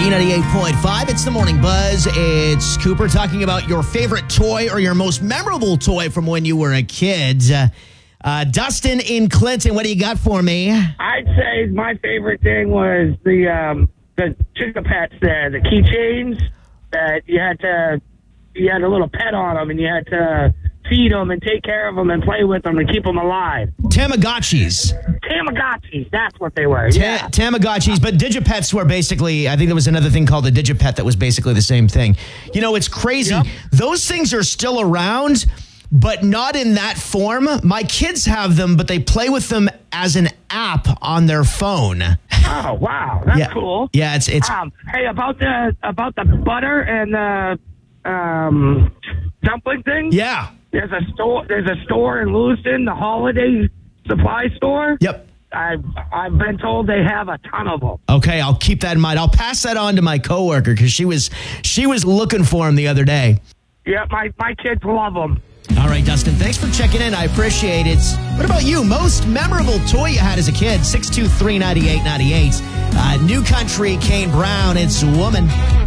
B98.5, it's the Morning Buzz. It's Cooper talking about your favorite toy or your most memorable toy from when you were a kid. Dustin in Clinton, what do you got for me? I'd say my favorite thing was the Chica Pets there, the keychains that you had a little pet on them and you had to feed them and take care of them and play with them and keep them alive. Tamagotchis. Tamagotchis, that's what they were, yeah. Tamagotchis, but Digipets were basically, I think there was another thing called the Digipet that was basically the same thing. You know, it's crazy. Yep. Those things are still around, but not in that form. My kids have them, but they play with them as an app on their phone. Oh, wow. That's cool. Yeah, it's hey, about the butter and the dumpling thing? Yeah. There's a store in Lewiston, the Holiday Supply Store. Yep. I've been told they have a ton of them. Okay, I'll keep that in mind. I'll pass that on to my coworker because she was looking for them the other day. Yeah, my kids love them. All right, Dustin, thanks for checking in. I appreciate it. What about you? Most memorable toy you had as a kid? 623-9898. New Country, Kane Brown. It's Woman.